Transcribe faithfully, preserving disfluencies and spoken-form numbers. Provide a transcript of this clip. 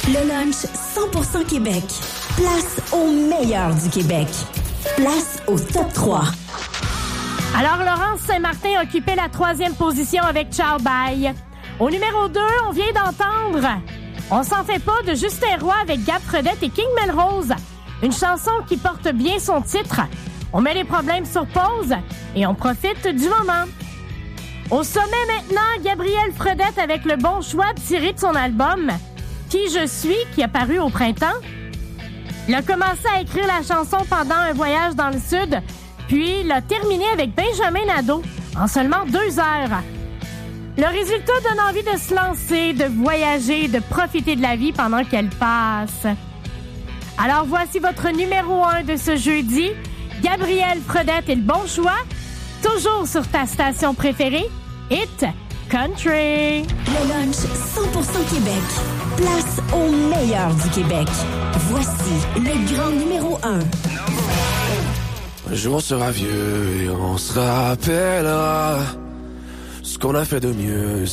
Le lunch cent pour cent Québec. Place au meilleur du Québec. Place au top trois. Alors, Laurence Saint-Martin occupait la troisième position avec Ciao Bye. Au numéro deux, on vient d'entendre On s'en fait pas de Justin Roy avec Gab Fredette et King Melrose. Une chanson qui porte bien son titre. On met les problèmes sur pause et on profite du moment. Au sommet maintenant, Gabriel Fredette avec le bon choix tiré de son album Qui je suis, qui a paru au printemps. Il a commencé à écrire la chanson pendant un voyage dans le sud, puis l'a terminé avec Benjamin Nadeau en seulement deux heures. Le résultat donne envie de se lancer, de voyager, de profiter de la vie pendant qu'elle passe. Alors voici votre numéro un de ce jeudi, Gabriel Fredette et le bon choix, toujours sur ta station préférée, Hit Country. Le lunch cent pour cent Québec. Place au meilleur du Québec. Voici le grand numéro un. Un jour on sera vieux et on se rappellera ce qu'on a fait de mieux.